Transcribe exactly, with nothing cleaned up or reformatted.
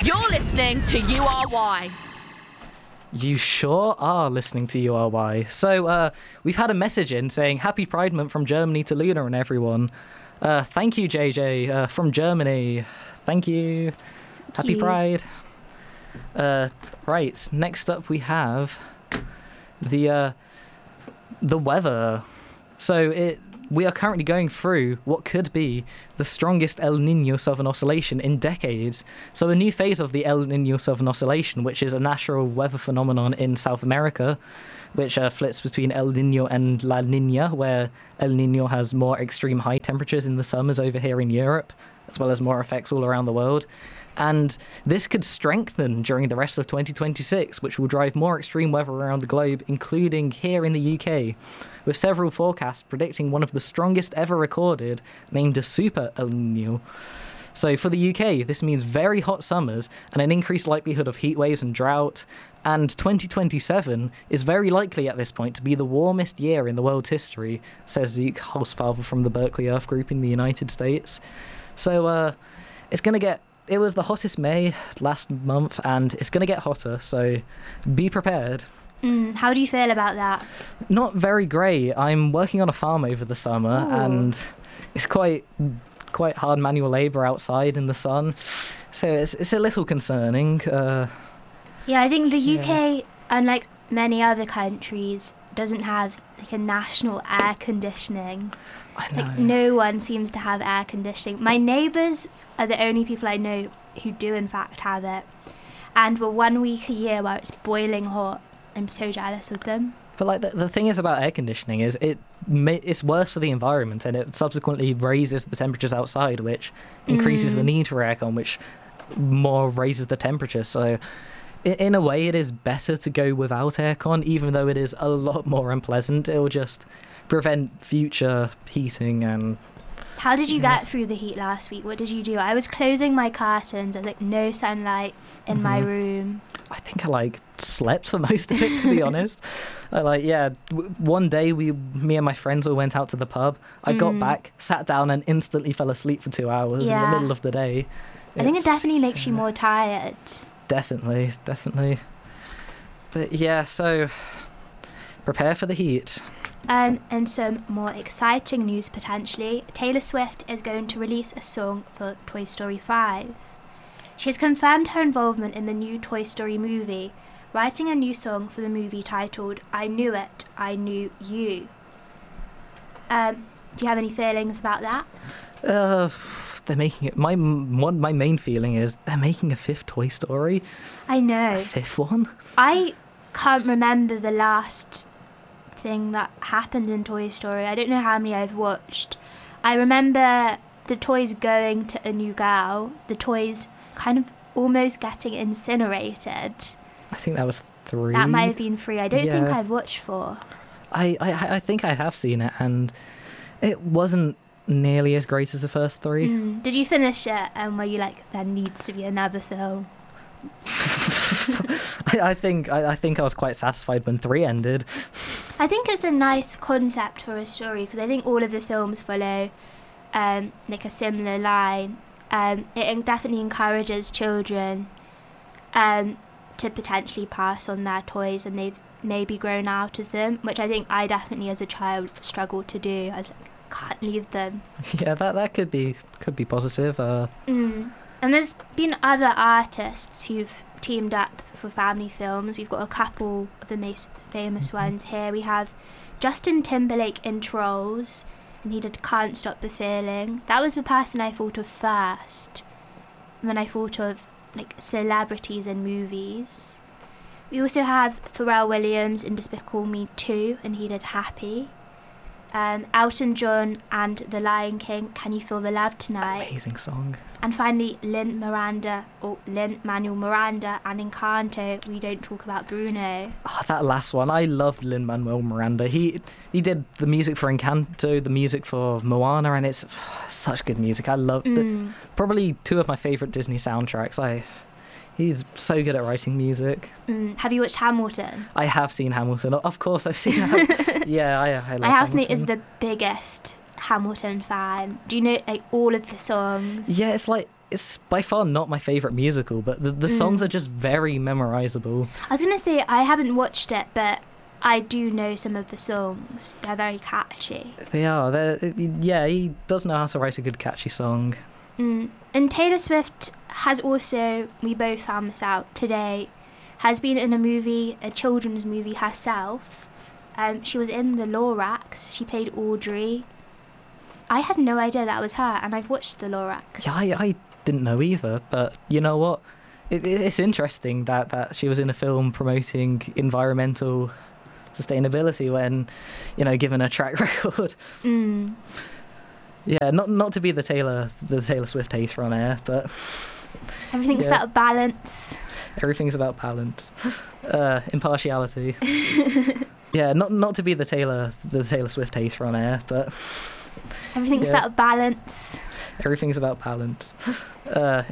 You're listening to U R Y. You sure are listening to U R Y. So uh, we've had a message in saying Happy Pride Month from Germany to Luna and everyone. Uh, thank you, J J, uh, from Germany. Thank you. Thank Happy you. Pride. Uh, right, next up we have the uh, the weather. So it we are currently going through what could be the strongest El Niño Southern Oscillation in decades. So a new phase of the El Niño Southern Oscillation, which is a natural weather phenomenon in South America, which uh, flips between El Niño and La Niña, where El Niño has more extreme high temperatures in the summers over here in Europe, as well as more effects all around the world. And this could strengthen during the rest of twenty twenty-six, which will drive more extreme weather around the globe, including here in the U K, with several forecasts predicting one of the strongest ever recorded, named a Super El Niño. So for the U K, this means very hot summers and an increased likelihood of heat waves and drought. And twenty twenty-seven is very likely at this point to be the warmest year in the world's history, says Zeke Hausfather from the Berkeley Earth Group in the United States. So uh, it's going to get... It was the hottest May last month, and it's going to get hotter, so be prepared. Mm, how do you feel about that? Not very great. I'm working on a farm over the summer, Ooh. and it's quite quite hard manual labour outside in the sun, so it's it's a little concerning. Uh, Yeah, I think the U K, Yeah. unlike many other countries, doesn't have like a national air conditioning. I know. Like no one seems to have air conditioning. My neighbours are the only people I know who do in fact have it. And for one week a year where it's boiling hot, I'm so jealous of them. But like the, the thing is about air conditioning is it ma- it's worse for the environment, and it subsequently raises the temperatures outside, which increases Mm. the need for aircon, which more raises the temperature. So i- in a way, it is better to go without aircon, even though it is a lot more unpleasant. It will just prevent future heating and... How did you Yeah. get through the heat last week? What did you do? I was closing my curtains. I was like, no sunlight in my Mhm. room. I think I like slept for most of it, to be honest. I like yeah. W- one day we, me and my friends all went out to the pub. I got Mm. back, sat down, and instantly fell asleep for two hours in the Yeah. middle of the day. I think it It's- definitely makes you more tired. Definitely, definitely. But yeah, so prepare for the heat. Um, and some more exciting news potentially. Taylor Swift is going to release a song for Toy Story five. She has confirmed her involvement in the new Toy Story movie, writing a new song for the movie titled I Knew It, I Knew You. Um, do you have any feelings about that? Uh, they're making it. My m- one, my main feeling is they're making a fifth Toy Story. I A know. fifth one. I can't remember the last thing that happened in Toy Story. I don't know how many I've watched. I remember the toys going to a new girl, the toys kind of almost getting incinerated. I think that was three. That might have been three. I don't think Yeah. I've watched four. I, I I think I have seen it, and it wasn't nearly as great as the first three. Mm. Did you finish it and were you like, there needs to be another film? I, I think I, I think I was quite satisfied when three ended. I think it's a nice concept for a story because I think all of the films follow um, like a similar line. Um, it en- definitely encourages children um, to potentially pass on their toys and they've maybe grown out of them, which I think I definitely as a child struggled to do. I was like, can't leave them. Yeah, that that could be could be positive. Uh, Mm. And there's been other artists who've teamed up for family films. We've got a couple of the most famous ones here. We have Justin Timberlake in Trolls, and he did Can't Stop the Feeling. That was the person I thought of first when I thought of like celebrities in movies. We also have Pharrell Williams in Despicable Me two, and he did Happy. Um, Elton John and The Lion King, Can You Feel the Love Tonight? amazing song. And finally, Lin Miranda, or Lin Manuel Miranda, and Encanto, We Don't Talk About Bruno. Oh, that last one, I loved Lin Manuel Miranda. He he did the music for Encanto, the music for Moana, and it's such good music. I love it. Mm. Probably two of my favorite Disney soundtracks. I he's so good at writing music. Mm. Have you watched Hamilton? I have seen Hamilton. Of course, I've seen. Ham- yeah, I, I love My housemate Hamilton. is the biggest Hamilton fan. Do you know like all of the songs? Yeah, it's like it's by far not my favorite musical, but the, the Mm. songs are just very memorizable. I was gonna say I haven't watched it, but I do know some of the songs. They're very catchy. They are. They're, yeah, he does know how to write a good catchy song. Mm. And Taylor Swift has also, we both found this out today, has been in a movie, a children's movie herself. Um, she was in The Lorax. She played Audrey. I had no idea that was her, and I've watched The Lorax. Yeah, I, I didn't know either, but you know what? It, it, it's interesting that, that she was in a film promoting environmental sustainability when, you know, given a track record. Mm. Yeah, not not to be the Taylor the Taylor Swift hater on air, but Everything's Yeah. about balance. everything's about balance, uh, impartiality. Yeah, not not to be the Taylor the Taylor Swift hater on air, but Everything's Yeah. about balance. everything's about balance, uh,